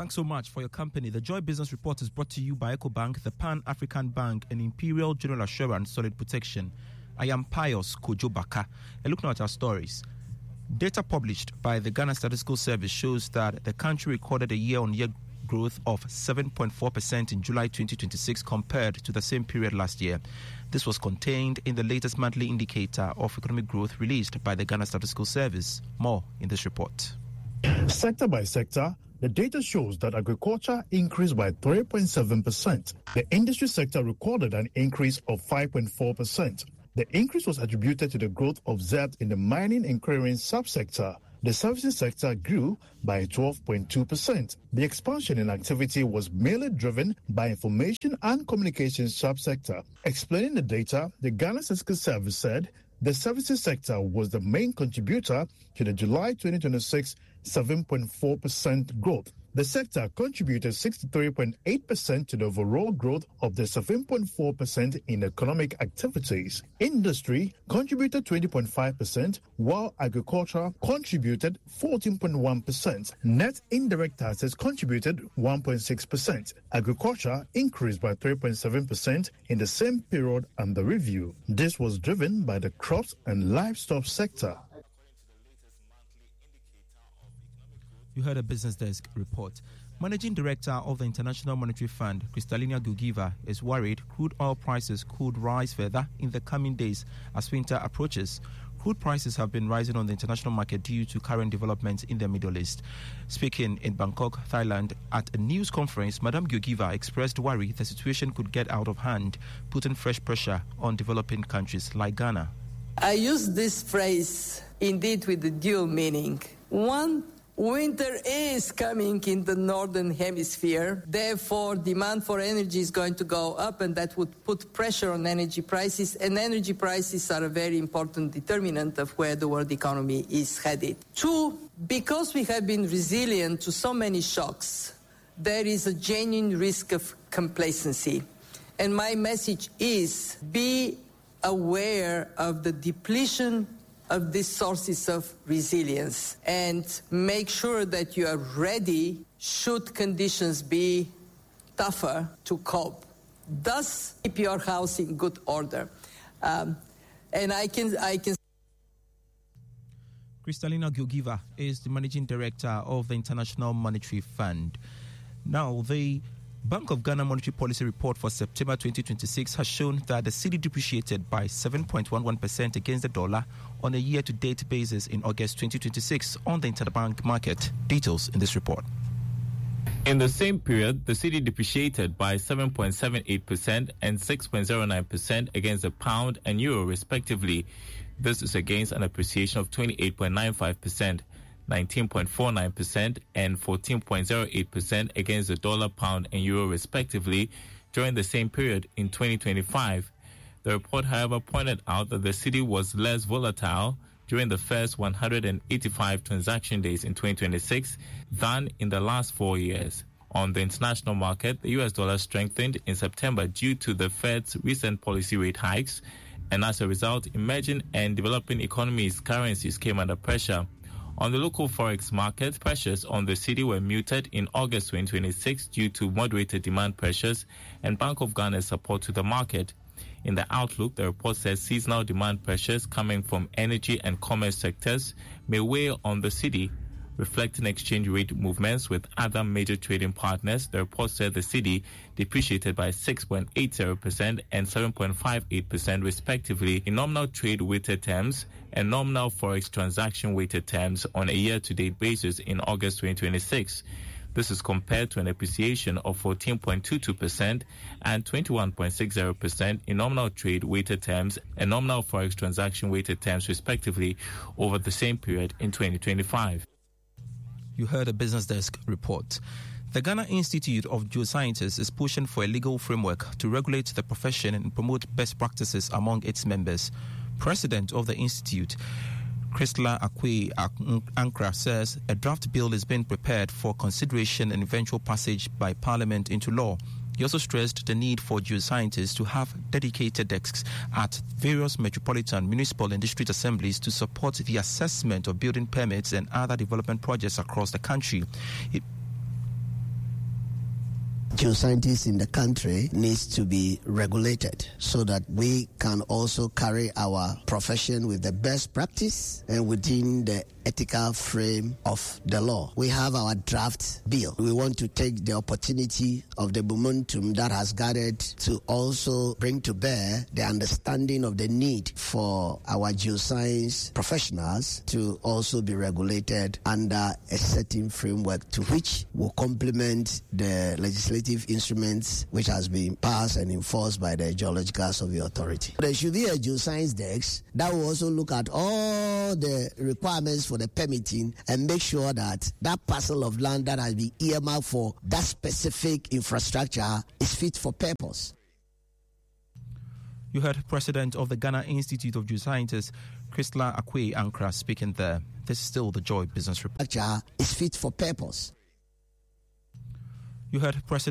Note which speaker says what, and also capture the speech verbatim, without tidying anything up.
Speaker 1: Thanks so much for your company. The Joy Business Report is brought to you by EcoBank, the Pan-African Bank, and Imperial General Assurance Solid Protection. I am Pius Kojo Baka. And look now at our stories. Data published by the Ghana Statistical Service shows that the country recorded a year-on-year growth of seven point four percent in July twenty twenty-six compared to the same period last year. This was contained in the latest monthly indicator of economic growth released by the Ghana Statistical Service. More in this report.
Speaker 2: Sector by sector, the data shows that agriculture increased by three point seven percent. The industry sector recorded an increase of five point four percent. The increase was attributed to the growth observed in the mining and quarrying subsector. The services sector grew by twelve point two percent. The expansion in activity was mainly driven by information and communications subsector. Explaining the data, the Ghana Statistical Service said the services sector was the main contributor to the July twenty twenty-six seven point four percent growth. The sector contributed sixty-three point eight percent to the overall growth of the seven point four percent in economic activities. Industry contributed twenty point five percent, while agriculture contributed fourteen point one percent. Net indirect taxes contributed one point six percent. Agriculture increased by three point seven percent in the same period under review. This was driven by the crops and livestock sector.
Speaker 1: You heard a Business Desk report. Managing Director of the International Monetary Fund, Kristalina Georgieva, is worried crude oil prices could rise further in the coming days as winter approaches. Crude prices have been rising on the international market due to current developments in the Middle East. Speaking in Bangkok, Thailand, at a news conference, Madame Georgieva expressed worry the situation could get out of hand, putting fresh pressure on developing countries like Ghana.
Speaker 3: I use this phrase indeed with the dual meaning. One, winter is coming in the northern hemisphere. Therefore, demand for energy is going to go up, and that would put pressure on energy prices. And energy prices are a very important determinant of where the world economy is headed. Two, because we have been resilient to so many shocks, there is a genuine risk of complacency. And my message is be aware of the depletion of these sources of resilience and make sure that you are ready should conditions be tougher to cope. Thus, keep your house in good order. Um, and I can... I can.
Speaker 1: Kristalina Georgieva is the Managing Director of the International Monetary Fund. Now, the Bank of Ghana Monetary Policy Report for September twenty twenty-six has shown that the cedi depreciated by seven point one one percent against the dollar on a year-to-date basis in August twenty twenty-six on the interbank market. Details in this report.
Speaker 4: In the same period, the cedi depreciated by seven point seven eight percent and six point zero nine percent against the pound and euro respectively. This is against an appreciation of twenty-eight point nine five percent. nineteen point four nine percent and fourteen point zero eight percent against the dollar, pound, and euro respectively during the same period in twenty twenty-five. The report, however, pointed out that the cedi was less volatile during the first one hundred eighty-five transaction days in twenty twenty-six than in the last four years. On the international market, the U S dollar strengthened in September due to the Fed's recent policy rate hikes, and as a result, emerging and developing economies' currencies came under pressure. On the local forex market, pressures on the cedi were muted in August twenty twenty-six due to moderated demand pressures and Bank of Ghana's support to the market. In the outlook, the report says seasonal demand pressures coming from energy and commerce sectors may weigh on the cedi. Reflecting exchange rate movements with other major trading partners, the report said the cedi depreciated by six point eight zero percent and seven point five eight percent respectively in nominal trade-weighted terms and nominal forex transaction-weighted terms on a year-to-date basis in August twenty twenty-six. This is compared to an appreciation of fourteen point two two percent and twenty-one point six zero percent in nominal trade-weighted terms and nominal forex transaction-weighted terms respectively over the same period in twenty twenty-five.
Speaker 1: You heard a Business Desk report. The Ghana Institute of Geosciences is pushing for a legal framework to regulate the profession and promote best practices among its members. President of the Institute, Crystal Akwe Ankra, says a draft bill is being prepared for consideration and eventual passage by Parliament into law. He also stressed the need for geoscientists to have dedicated desks at various metropolitan, municipal and district assemblies to support the assessment of building permits and other development projects across the country. It
Speaker 5: geoscientists in the country needs to be regulated so that we can also carry our profession with the best practice and within the ethical frame of the law. We have our draft bill. We want to take the opportunity of the momentum that has gathered to also bring to bear the understanding of the need for our geoscience professionals to also be regulated under a certain framework to which will complement the legislative instruments which has been passed and enforced by the Geological Survey Authority. There should be a geoscience desk that will also look at all the requirements for the permitting and make sure that that parcel of land that has been earmarked for that specific infrastructure is fit for purpose.
Speaker 1: You heard President of the Ghana Institute of Geoscientists, Christla Akwe Ankra, speaking there. This is still the Joy Business Report.
Speaker 5: Is fit for purpose.
Speaker 1: You heard President